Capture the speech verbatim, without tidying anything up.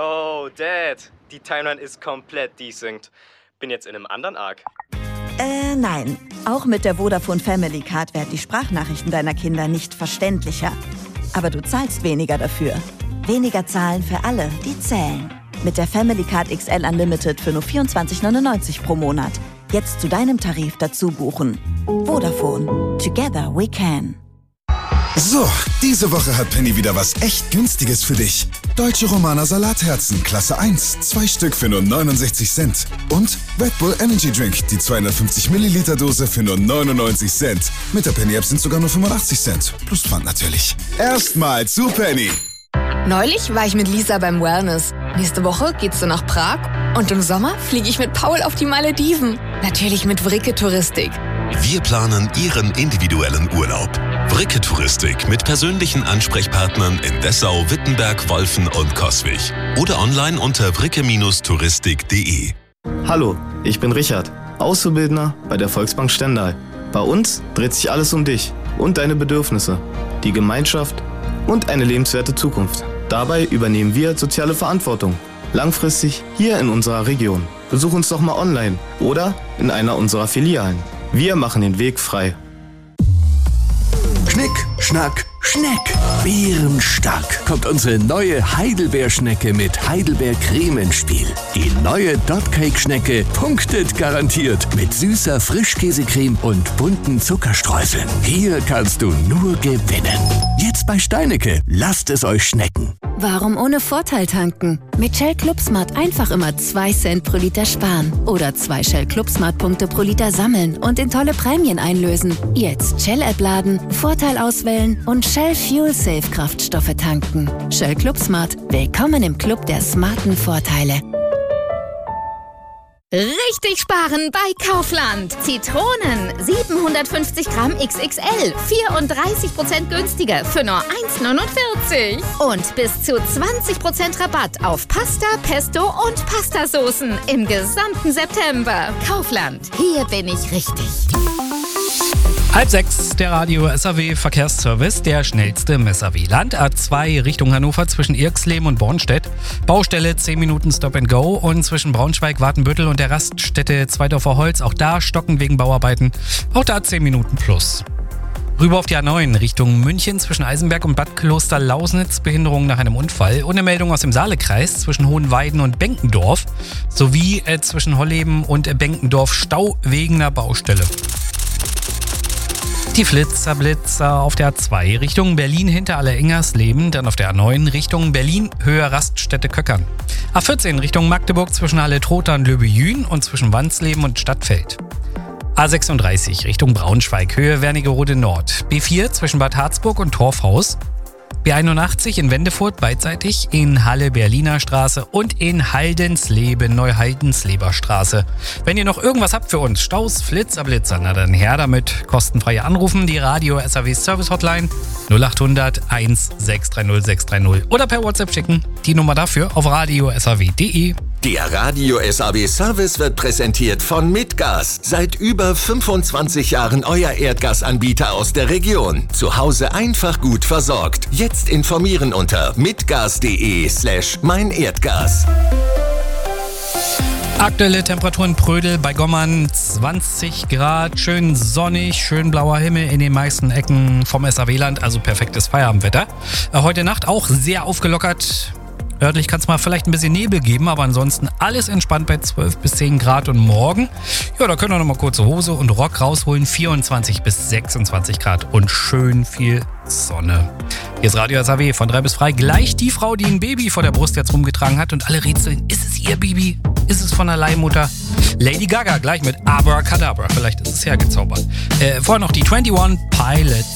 Yo, Dad, die Timeline ist komplett desynced. Bin jetzt in einem anderen Arc. Äh, nein. Auch mit der Vodafone Family Card werden die Sprachnachrichten deiner Kinder nicht verständlicher. Aber du zahlst weniger dafür. Weniger zahlen für alle, die zählen. Mit der Family Card X L Unlimited für nur vierundzwanzig neunundneunzig pro Monat. Jetzt zu deinem Tarif dazu buchen. Vodafone. Together we can. So, diese Woche hat Penny wieder was echt Günstiges für dich. Deutsche Romaner Salatherzen, Klasse eins, zwei Stück für nur neunundsechzig Cent. Und Red Bull Energy Drink, die zweihundertfünfzig Milliliter Dose für nur neunundneunzig Cent. Mit der Penny App sind sogar nur fünfundachtzig Cent. Plus Pfand natürlich. Erstmal zu Penny. Neulich war ich mit Lisa beim Wellness. Nächste Woche geht's so nach Prag. Und im Sommer fliege ich mit Paul auf die Malediven. Natürlich mit Vricke Touristik. Wir planen Ihren individuellen Urlaub. Vricke Touristik mit persönlichen Ansprechpartnern in Dessau, Wittenberg, Wolfen und Coswig. Oder online unter vricke touristik punkt de. Hallo, ich bin Richard, Auszubildender bei der Volksbank Stendal. Bei uns dreht sich alles um dich und deine Bedürfnisse, die Gemeinschaft und eine lebenswerte Zukunft. Dabei übernehmen wir soziale Verantwortung. Langfristig hier in unserer Region. Besuch uns doch mal online oder in einer unserer Filialen. Wir machen den Weg frei. Schnick, Schnack, Schneck. Bärenstark kommt unsere neue Heidelbeerschnecke mit Heidelbeercreme ins Spiel. Die neue Dotcake-Schnecke punktet garantiert mit süßer Frischkäsecreme und bunten Zuckerstreuseln. Hier kannst du nur gewinnen. Jetzt bei Steinecke. Lasst es euch schmecken. Warum ohne Vorteil tanken? Mit Shell ClubSmart einfach immer zwei Cent pro Liter sparen. Oder zwei Shell ClubSmart-Punkte pro Liter sammeln und in tolle Prämien einlösen. Jetzt Shell-App laden, Vorteil auswählen und Shell Fuel Safe Kraftstoffe tanken. Shell ClubSmart. Willkommen im Club der smarten Vorteile. Richtig sparen bei Kaufland. Zitronen siebenhundertfünfzig Gramm X X L, vierunddreißig Prozent günstiger für nur eins neunundvierzig. Und bis zu zwanzig Prozent Rabatt auf Pasta, Pesto und Pastasoßen im gesamten September. Kaufland, hier bin ich richtig. Halb sechs, der Radio S A W Verkehrsservice, der schnellste im S A W-Land. A zwei Richtung Hannover zwischen Irxleben und Bornstedt. Baustelle zehn Minuten Stop and Go. Und zwischen Braunschweig, Watenbüttel und der Raststätte Zweidorfer Holz. Auch da stocken wegen Bauarbeiten. Auch da zehn Minuten plus. Rüber auf die A neun Richtung München zwischen Eisenberg und Bad Kloster-Lausnitz. Behinderung nach einem Unfall. Und eine Meldung aus dem Saalekreis zwischen Hohenweiden und Benkendorf. Sowie äh, zwischen Holleben und äh, Benkendorf Stau wegen einer Baustelle. Die Flitzer, Blitzer auf der A zwei Richtung Berlin hinter Allerengers-Leben, dann auf der A neun Richtung Berlin, Höhe Raststätte Köckern. A vierzehn Richtung Magdeburg zwischen Halle-Trotha und Löbejün und zwischen Wandsleben und Stadtfeld. A sechsunddreißig Richtung Braunschweig, Höhe Wernigerode Nord. B vier zwischen Bad Harzburg und Torfhaus. B einundachtzig in Wendefurt beidseitig, in Halle Berliner Straße und in Haldensleben Neuhaldensleber Straße. Wenn ihr noch irgendwas habt für uns, Staus, Flitzer, Blitzer, na dann her damit. Kostenfreie Anrufen, die Radio S A W Service Hotline null achthundert eins sechs drei null sechs drei null oder per WhatsApp schicken. Die Nummer dafür auf radio s a w punkt de. Der Radio S A W Service wird präsentiert von Mitgas. Seit über fünfundzwanzig Jahren euer Erdgasanbieter aus der Region. Zu Hause einfach gut versorgt. Jetzt informieren unter mitgas.de slash mein Erdgas. Aktuelle Temperaturen Prödel bei Gommern zwanzig Grad, schön sonnig, schön blauer Himmel in den meisten Ecken vom S A W-Land, also perfektes Feierabendwetter. Heute Nacht auch sehr aufgelockert. Örtlich kann es mal vielleicht ein bisschen Nebel geben, aber ansonsten alles entspannt bei zwölf bis zehn Grad. Und morgen, ja, da können wir noch mal kurze Hose und Rock rausholen, vierundzwanzig bis sechsundzwanzig Grad und schön viel Sonne. Hier ist Radio S A W von drei bis frei. Gleich die Frau, die ein Baby vor der Brust jetzt rumgetragen hat und alle rätseln, ist es ihr Baby? Ist es von der Leihmutter? Lady Gaga gleich mit Abracadabra, vielleicht ist es hergezaubert. Äh, vorher noch die einundzwanzig Pilots.